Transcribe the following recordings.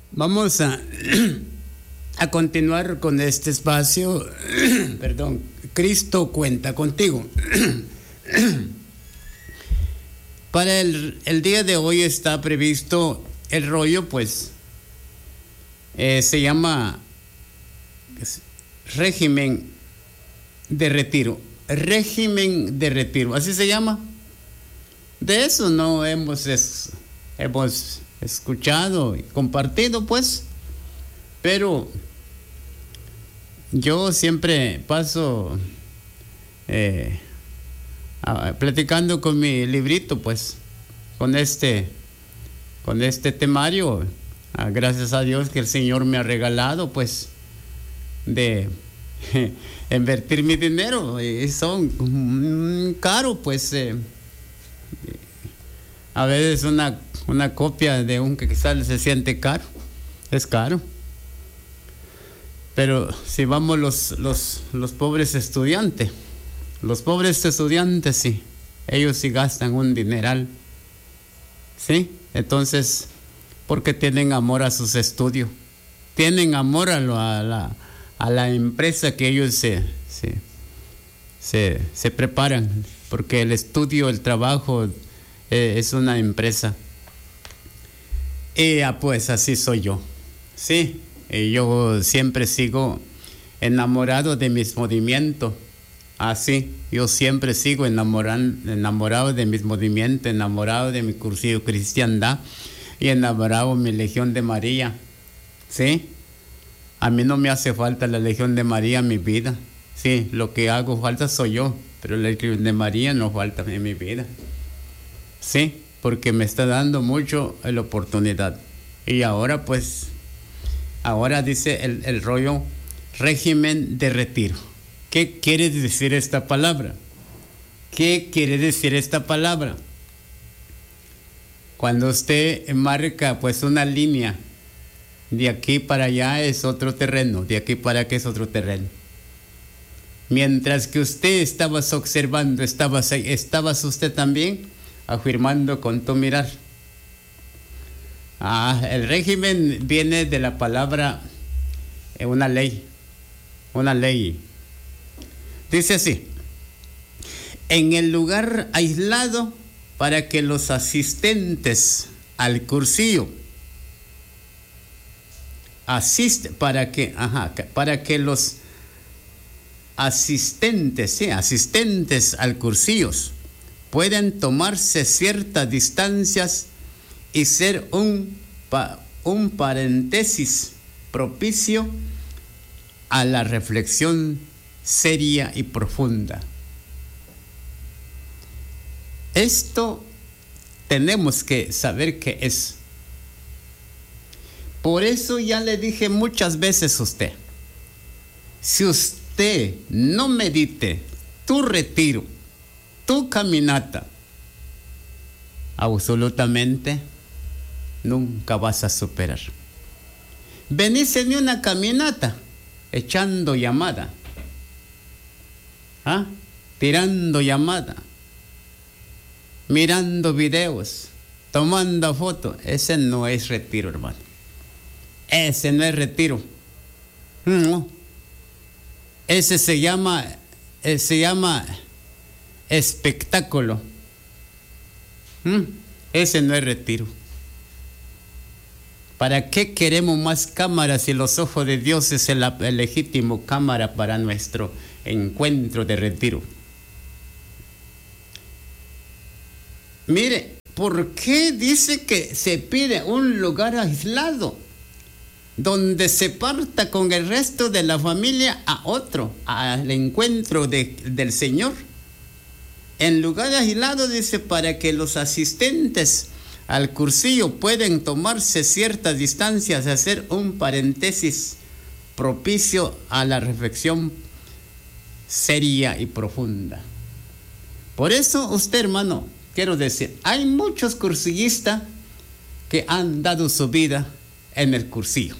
Vamos a continuar con este espacio. Perdón, Cristo cuenta contigo. Para el día de hoy está previsto el rollo, pues se llama régimen de retiro. Régimen de retiro, así se llama. De eso no hemos escuchado y compartido, pues. Pero yo siempre paso platicando con mi librito, pues, con este temario. Gracias a Dios que el Señor me ha regalado, de invertir mi dinero. Y son caros, pues. A veces una copia de un que quizás se siente caro, es caro. Pero si vamos los pobres estudiantes, sí, ellos sí gastan un dineral, ¿sí? Entonces, porque tienen amor a sus estudios, tienen amor a la empresa que ellos se preparan, porque el estudio, el trabajo es una empresa. Y pues así soy yo, sí. Y yo siempre sigo enamorado de mis movimientos. Así, yo siempre sigo enamorado de mis movimientos, enamorado de mi cursillo cristiandad y enamorado de mi Legión de María. ¿Sí? A mí no me hace falta la Legión de María en mi vida. Sí, lo que hago falta soy yo, pero la Legión de María no falta en mi vida. Sí, porque me está dando mucho la oportunidad. Y ahora ahora dice el rollo régimen de retiro. ¿Qué quiere decir esta palabra? ¿Qué quiere decir esta palabra? Cuando usted marca una línea, de aquí para allá es otro terreno, de aquí para acá es otro terreno. Mientras que usted estabas observando, estabas usted también afirmando con tu mirar. El régimen viene de la palabra una ley. Dice así: en el lugar aislado para que los asistentes al cursillo para que los asistentes al cursillo pueden tomarse ciertas distancias y ser un paréntesis propicio a la reflexión seria y profunda. Esto tenemos que saber qué es. Por eso ya le dije muchas veces a usted, si usted no medite tu retiro, tu caminata, absolutamente nunca vas a superar. Venís en una caminata echando llamada, tirando llamada, mirando videos, tomando fotos. Ese no es retiro, hermano. Ese no es retiro. No. Ese se llama espectáculo. Ese no es retiro. ¿Para qué queremos más cámaras si los ojos de Dios es el legítimo cámara para nuestro encuentro de retiro? Mire, ¿por qué dice que se pide un lugar aislado donde se parta con el resto de la familia al encuentro del Señor? En lugar aislado dice para que los asistentes al cursillo pueden tomarse ciertas distancias, hacer un paréntesis propicio a la reflexión seria y profunda. Por eso usted, hermano, quiero decir, hay muchos cursillistas que han dado su vida en el cursillo.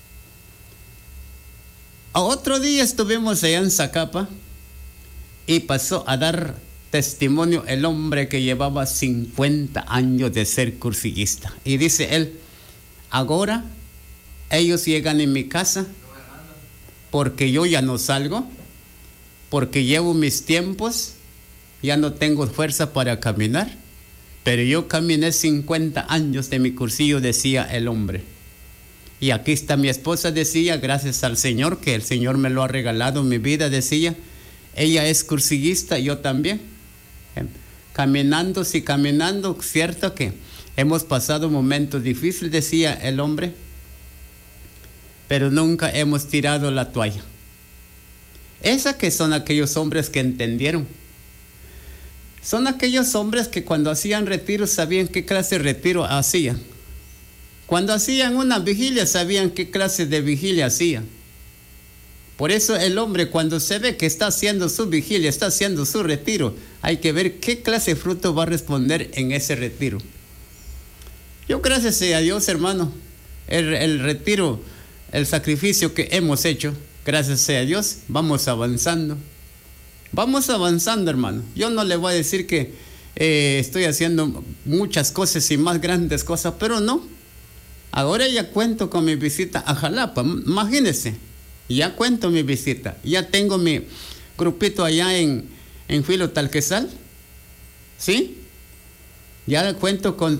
Otro día estuvimos allá en Zacapa y pasó a dar testimonio el hombre que llevaba 50 años de ser cursillista. Y dice él, ahora ellos llegan en mi casa porque yo ya no salgo, porque llevo mis tiempos, ya no tengo fuerza para caminar, pero yo caminé 50 años de mi cursillo, decía el hombre. Y aquí está mi esposa, decía, gracias al Señor, que el Señor me lo ha regalado en mi vida, decía. Ella es cursillista, yo también. Caminando, sí, caminando, cierto que hemos pasado momentos difíciles, decía el hombre, pero nunca hemos tirado la toalla. Esas que son aquellos hombres que entendieron. Son aquellos hombres que cuando hacían retiro sabían qué clase de retiro hacían. Cuando hacían una vigilia sabían qué clase de vigilia hacían. Por eso el hombre, cuando se ve que está haciendo su vigilia, está haciendo su retiro, hay que ver qué clase de fruto va a responder en ese retiro. Yo, gracias a Dios, hermano, el retiro, el sacrificio que hemos hecho, gracias a Dios, vamos avanzando. Vamos avanzando, hermano. Yo no le voy a decir que estoy haciendo muchas cosas y más grandes cosas, pero no. Ahora ya cuento con mi visita a Jalapa, imagínense. Ya cuento mi visita, ya tengo mi grupito allá en Filo Talquesal, ¿sí? Ya cuento con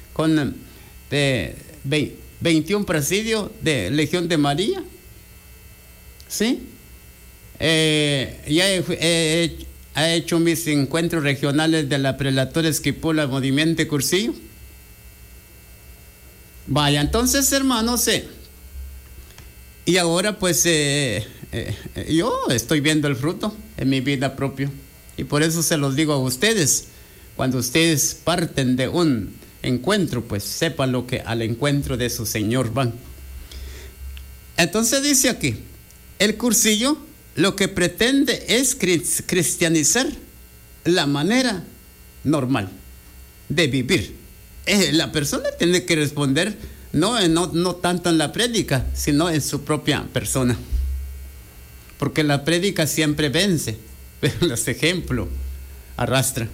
21 presidios de Legión de María, ¿sí? Ya he hecho mis encuentros regionales de la Prelatora Esquipola, Movimiento de Cursillo. Vaya, entonces, hermanos, y ahora pues yo estoy viendo el fruto en mi vida propia. Y por eso se los digo a ustedes. Cuando ustedes parten de un encuentro, pues sepan lo que al encuentro de su Señor van. Entonces dice aquí, el cursillo lo que pretende es cristianizar la manera normal de vivir. La persona tiene que responder no tanto en la prédica, sino en su propia persona. Porque la prédica siempre vence, pero los ejemplos arrastra.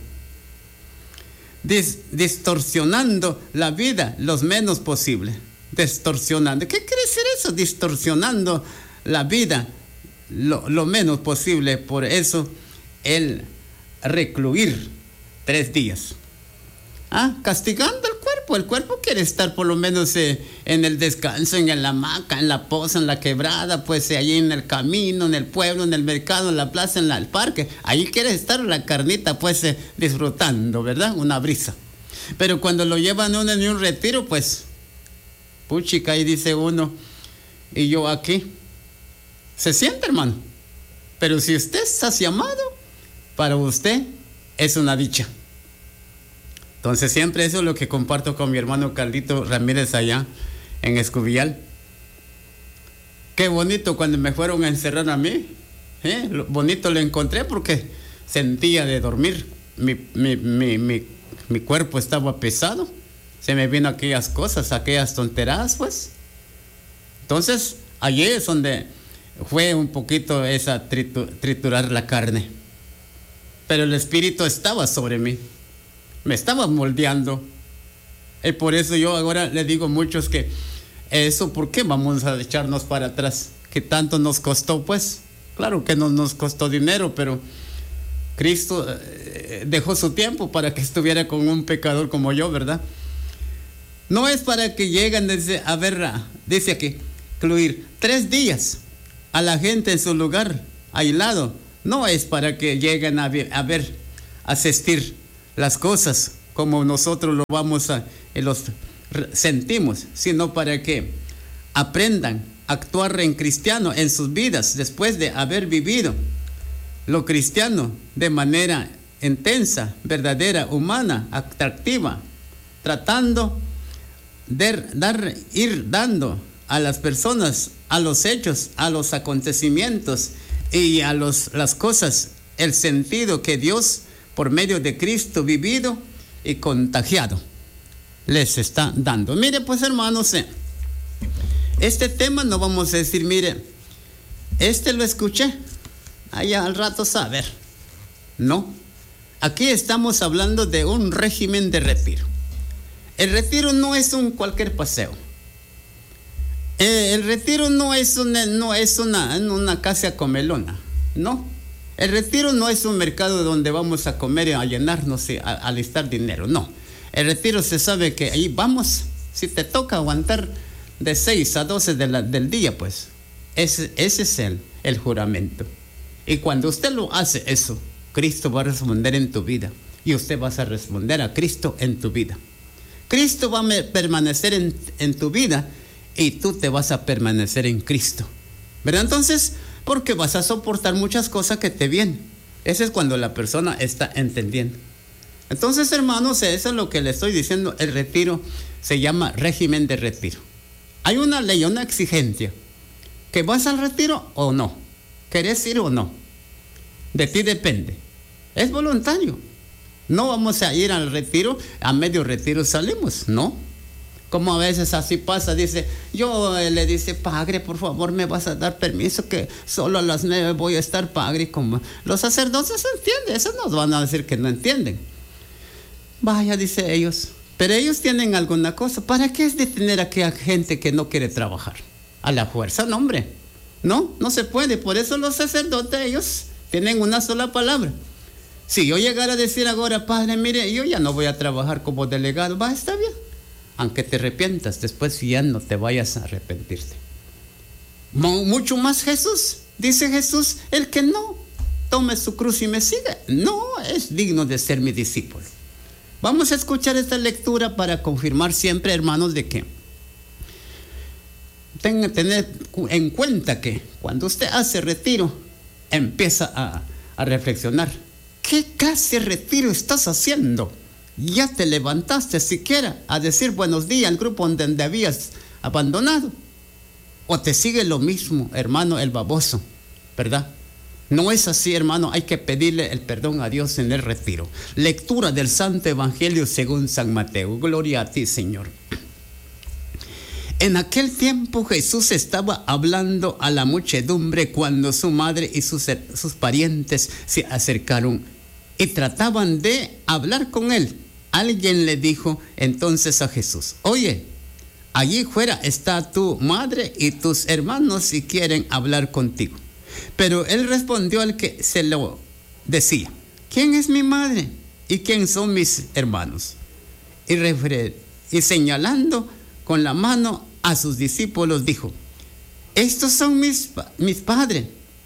Distorsionando la vida lo menos posible. Distorsionando. ¿Qué quiere decir eso? Distorsionando la vida lo menos posible. Por eso el recluir 3 días. Castigando el cuerpo. El cuerpo quiere estar por lo menos en el descanso, en la hamaca, en la poza, en la quebrada, pues allí en el camino, en el pueblo, en el mercado, en la plaza, en el parque. Ahí quiere estar la carnita, pues disfrutando, ¿verdad? Una brisa. Pero cuando lo llevan uno en un retiro, pues, puchica, ahí dice uno, y yo aquí. Se siente, hermano. Pero si usted está llamado, para usted es una dicha. Entonces siempre eso es lo que comparto con mi hermano Carlito Ramírez allá en Escobial. Qué bonito cuando me fueron a encerrar a mí. Lo bonito lo encontré porque sentía de dormir. Mi cuerpo estaba pesado. Se me vino aquellas cosas, aquellas tonterías, pues. Entonces allí es donde fue un poquito esa triturar la carne. Pero el Espíritu estaba sobre mí. Me estaba moldeando. Y por eso yo ahora le digo a muchos que eso, ¿por qué vamos a echarnos para atrás? ¿Qué tanto nos costó? Pues claro que no nos costó dinero, pero Cristo dejó su tiempo para que estuviera con un pecador como yo, ¿verdad? No es para que lleguen, dice aquí, incluir 3 días a la gente en su lugar aislado. No es para que lleguen a ver, asistir las cosas como nosotros lo vamos los sentimos, sino para que aprendan a actuar en cristiano en sus vidas después de haber vivido lo cristiano de manera intensa, verdadera, humana, atractiva, tratando de ir dando a las personas, a los hechos, a los acontecimientos y a las cosas el sentido que Dios por medio de Cristo vivido y contagiado les está dando. Mire pues, hermanos, este tema no vamos a decir, mire, lo escuché, allá al rato saber. No, aquí estamos hablando de un régimen de retiro. El retiro no es un cualquier paseo. El retiro no es una casa comelona, no. El retiro no es un mercado donde vamos a comer y a llenarnos y a alistar dinero, no. El retiro se sabe que ahí vamos, si te toca aguantar de 6 a 12 del día, pues ese es el juramento. Y cuando usted lo hace eso, Cristo va a responder en tu vida y usted vas a responder a Cristo en tu vida. Cristo va a permanecer en tu vida y tú te vas a permanecer en Cristo, ¿verdad? Entonces, porque vas a soportar muchas cosas que te vienen. Ese es cuando la persona está entendiendo. Entonces, hermanos, eso es lo que le estoy diciendo. El retiro se llama régimen de retiro. Hay una ley, una exigencia. ¿Que vas al retiro o no? ¿Querés ir o no? De ti depende. Es voluntario. No vamos a ir al retiro, a medio retiro salimos, ¿no? Como a veces así pasa, dice, le dice, padre, por favor, me vas a dar permiso que solo a las 9 voy a estar, padre. Como los sacerdotes entienden, esos nos van a decir que no entienden. Vaya, dice ellos, pero ellos tienen alguna cosa. ¿Para qué es detener a aquella gente que no quiere trabajar? A la fuerza, no, hombre. No se puede. Por eso los sacerdotes, ellos tienen una sola palabra. Si yo llegara a decir ahora, padre, mire, yo ya no voy a trabajar como delegado, va, está bien. Aunque te arrepientas, después ya no te vayas a arrepentirte. Mucho más Jesús, dice Jesús, el que no tome su cruz y me siga, no es digno de ser mi discípulo. Vamos a escuchar esta lectura para confirmar siempre, hermanos, de que tener en cuenta que cuando usted hace retiro, empieza a reflexionar. ¿Qué clase de retiro estás haciendo? ¿Ya te levantaste siquiera a decir buenos días al grupo donde habías abandonado? ¿O te sigue lo mismo, hermano, el baboso? ¿Verdad? No es así, hermano. Hay que pedirle el perdón a Dios en el retiro. Lectura del Santo Evangelio según San Mateo. Gloria a ti, Señor. En aquel tiempo Jesús estaba hablando a la muchedumbre cuando su madre y sus parientes se acercaron y trataban de hablar con él. Alguien le dijo entonces a Jesús, oye, allí fuera está tu madre y tus hermanos si quieren hablar contigo. Pero él respondió al que se lo decía, ¿quién es mi madre y quién son mis hermanos? Y señalando con la mano a sus discípulos dijo, estos son mis padres,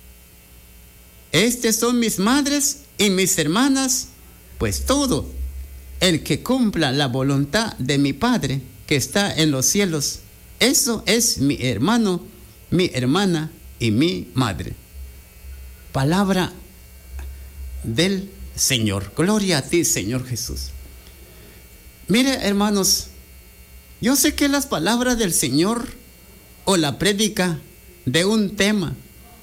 estos son mis madres y mis hermanas, pues todo el que cumpla la voluntad de mi Padre que está en los cielos, eso es mi hermano, mi hermana y mi madre. Palabra del Señor. Gloria a ti, Señor Jesús. Mire, hermanos, yo sé que las palabras del Señor o la prédica de un tema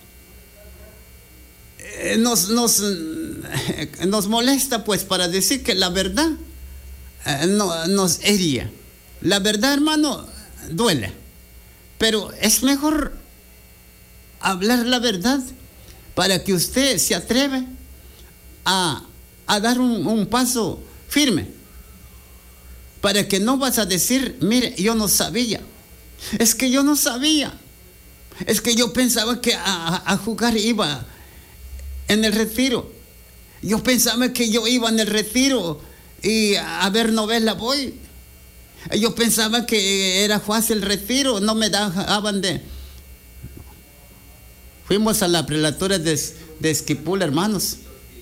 nos molesta, pues, para decir que la verdad nos hería. La verdad, hermano, duele, pero es mejor hablar la verdad para que usted se atreve a dar un paso firme, para que no vas a decir, mire, yo no sabía, es que yo no sabía, es que yo pensaba que a jugar iba en el retiro, yo pensaba que yo iba en el retiro y a ver novela voy, yo pensaba que era fácil el retiro, no me daban de... Fuimos a la prelatura de Esquipula, hermanos.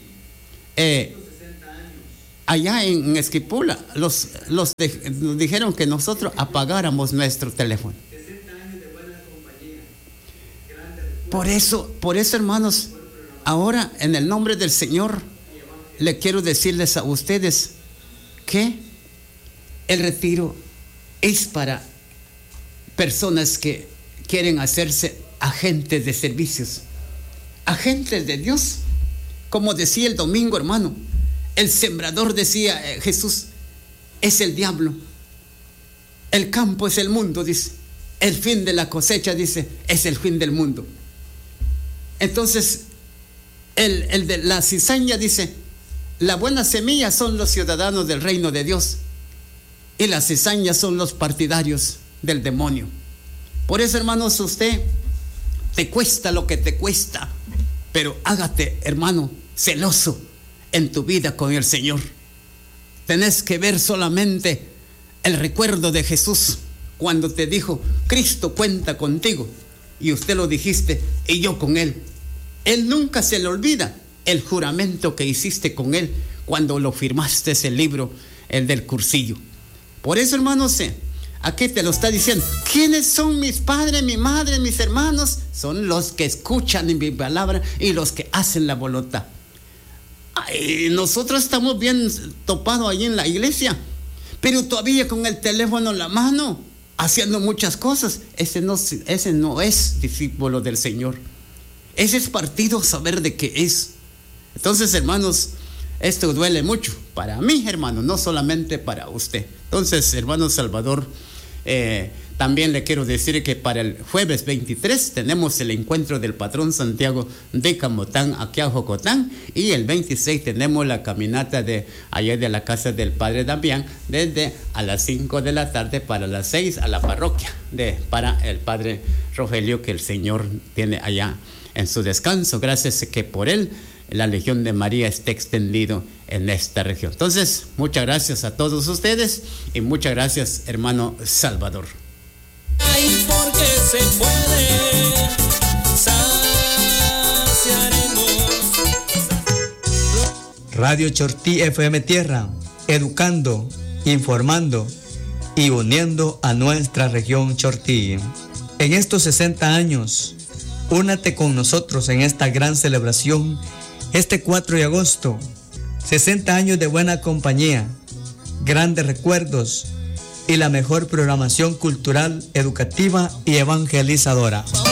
Allá en Esquipula nos dijeron que nosotros apagáramos nuestro teléfono. Por eso, hermanos, ahora en el nombre del Señor le quiero decirles a ustedes que el retiro es para personas que quieren hacerse agentes de servicios, agentes de Dios. Como decía el domingo, hermano, el sembrador, decía Jesús, es el diablo, el campo es el mundo, dice, el fin de la cosecha, dice, es el fin del mundo. Entonces el de la cizaña dice, la buena semilla son los ciudadanos del reino de Dios y las cizañas son los partidarios del demonio. Por eso, hermanos, usted te cuesta lo que te cuesta, pero hágate, hermano, celoso en tu vida con el Señor. Tenés que ver solamente el recuerdo de Jesús cuando te dijo: Cristo cuenta contigo, y usted lo dijiste, y yo con Él. Él nunca se le olvida el juramento que hiciste con Él cuando lo firmaste, ese libro, el del cursillo. Por eso, hermanos, aquí te lo está diciendo. ¿Quiénes son mis padres, mi madre, mis hermanos? Son los que escuchan mi palabra y los que hacen la voluntad. Ay, nosotros estamos bien topados ahí en la iglesia, pero todavía con el teléfono en la mano, haciendo muchas cosas. Ese no es discípulo del Señor. Ese es partido saber de qué es. Entonces, hermanos, esto duele mucho para mí, hermano, no solamente para usted. Entonces, hermano Salvador, también le quiero decir que para el jueves 23 tenemos el encuentro del patrón Santiago de Camotán, aquí a Jocotán, y el 26 tenemos la caminata de allá de la casa del padre Damián, desde a las 5 de la tarde para las 6 a la parroquia para el padre Rogelio, que el Señor tiene allá en su descanso. Gracias que por él la Legión de María esté extendido en esta región. Entonces, muchas gracias a todos ustedes y muchas gracias, hermano Salvador. Ay, porque se puede, saciaremos. Radio Chortí FM Tierra, educando, informando y uniendo a nuestra región Chortí. En estos 60 años, únate con nosotros en esta gran celebración. Este 4 de agosto, 60 años de buena compañía, grandes recuerdos y la mejor programación cultural, educativa y evangelizadora.